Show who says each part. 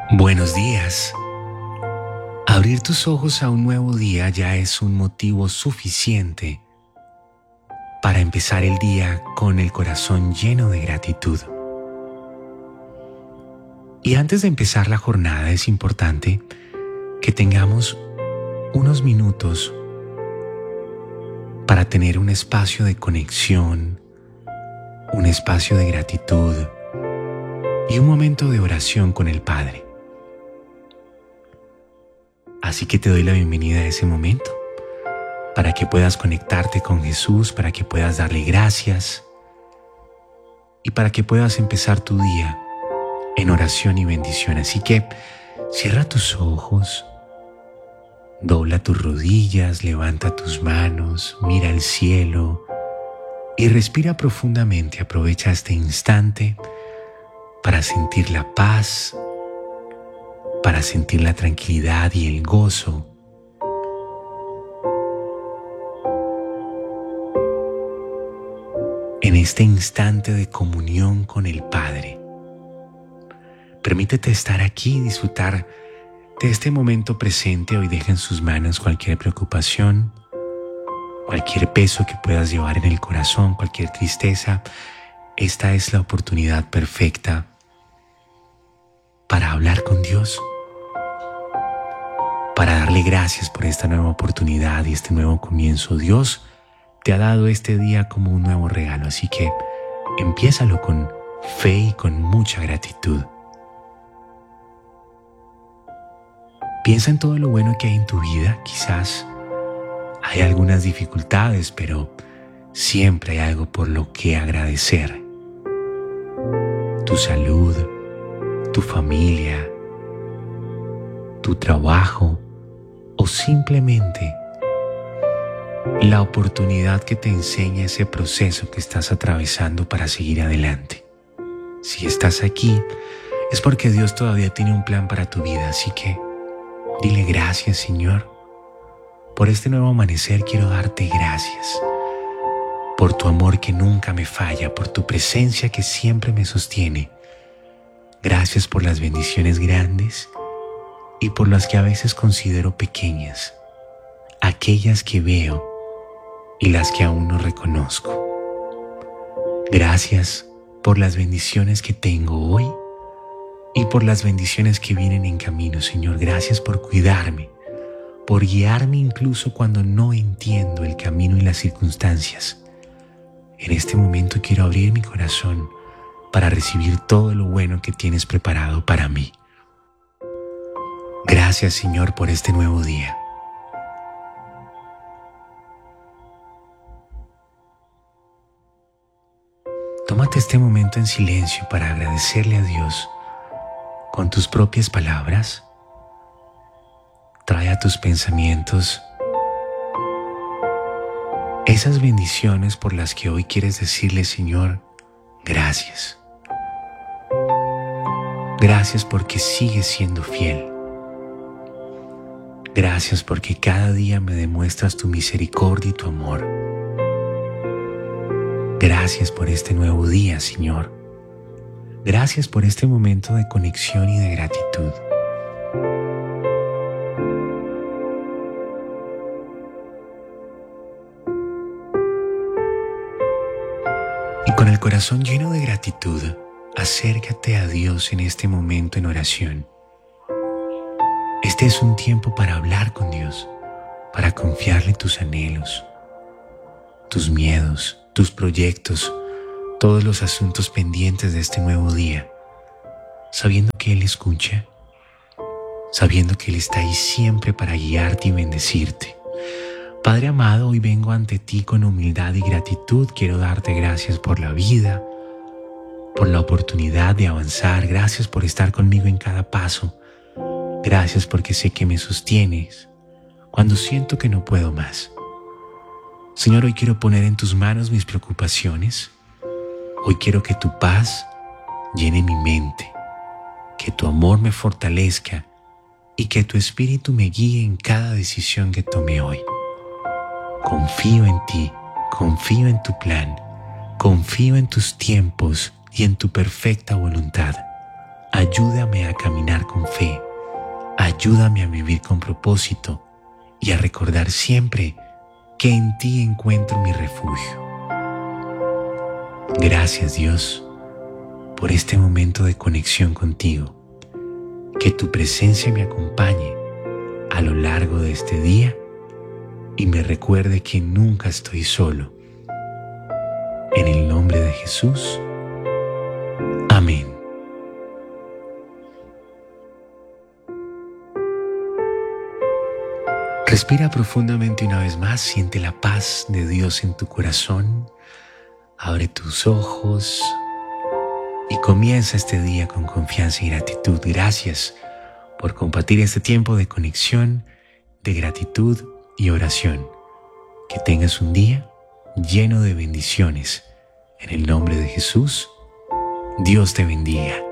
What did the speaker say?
Speaker 1: Buenos días. Abrir tus ojos a un nuevo día ya es un motivo suficiente para empezar el día con el corazón lleno de gratitud. Y antes de empezar la jornada es importante que tengamos unos minutos para tener un espacio de conexión, un espacio de gratitud y un momento de oración con el Padre. Así que te doy la bienvenida a ese momento, para que puedas conectarte con Jesús, para que puedas darle gracias y para que puedas empezar tu día en oración y bendición. Así que cierra tus ojos, dobla tus rodillas, levanta tus manos, mira al cielo y respira profundamente. Aprovecha este instante para sentir la paz, para sentir la tranquilidad y el gozo. En este instante de comunión con el Padre, permítete estar aquí y disfrutar de este momento presente. Hoy deja en sus manos cualquier preocupación, cualquier peso que puedas llevar en el corazón, cualquier tristeza. Esta es la oportunidad perfecta para hablar con Dios, para darle gracias por esta nueva oportunidad y este nuevo comienzo. Dios te ha dado este día como un nuevo regalo, así que empiézalo con fe y con mucha gratitud. Piensa en todo lo bueno que hay en tu vida. Quizás hay algunas dificultades, pero siempre hay algo por lo que agradecer. Tu salud, tu familia, tu trabajo o simplemente la oportunidad que te enseña ese proceso que estás atravesando para seguir adelante. Si estás aquí es porque Dios todavía tiene un plan para tu vida, así que dile gracias, Señor. Por este nuevo amanecer quiero darte gracias por tu amor que nunca me falla, por tu presencia que siempre me sostiene. Gracias por las bendiciones grandes y por las que a veces considero pequeñas, aquellas que veo y las que aún no reconozco. Gracias por las bendiciones que tengo hoy y por las bendiciones que vienen en camino, Señor. Gracias por cuidarme, por guiarme incluso cuando no entiendo el camino y las circunstancias. En este momento quiero abrir mi corazón para recibir todo lo bueno que tienes preparado para mí. Gracias, Señor, por este nuevo día. Tómate este momento en silencio para agradecerle a Dios con tus propias palabras. Trae a tus pensamientos esas bendiciones por las que hoy quieres decirle, Señor, gracias. Gracias porque sigues siendo fiel. Gracias porque cada día me demuestras tu misericordia y tu amor. Gracias por este nuevo día, Señor. Gracias por este momento de conexión y de gratitud. Y con el corazón lleno de gratitud, acércate a Dios en este momento en oración. Este es un tiempo para hablar con Dios, para confiarle tus anhelos, tus miedos, tus proyectos, todos los asuntos pendientes de este nuevo día, sabiendo que Él escucha, sabiendo que Él está ahí siempre para guiarte y bendecirte. Padre amado, hoy vengo ante ti con humildad y gratitud. Quiero darte gracias por la vida, por la oportunidad de avanzar. Gracias por estar conmigo en cada paso. Gracias porque sé que me sostienes cuando siento que no puedo más. Señor, hoy quiero poner en tus manos mis preocupaciones. Hoy quiero que tu paz llene mi mente, que tu amor me fortalezca y que tu espíritu me guíe en cada decisión que tome hoy. Confío en ti, confío en tu plan, confío en tus tiempos y en tu perfecta voluntad. ayúdame a caminar con fe, ayúdame a vivir con propósito y a recordar siempre que en ti encuentro mi refugio. Gracias, Dios, por este momento de conexión contigo. Que tu presencia me acompañe a lo largo de este día y me recuerde que nunca estoy solo. En el nombre de Jesús. Amén. Respira profundamente una vez más, siente la paz de Dios en tu corazón. Abre tus ojos y comienza este día con confianza y gratitud. Gracias por compartir este tiempo de conexión, de gratitud y oración. Que tengas un día lleno de bendiciones. En el nombre de Jesús, Dios te bendiga.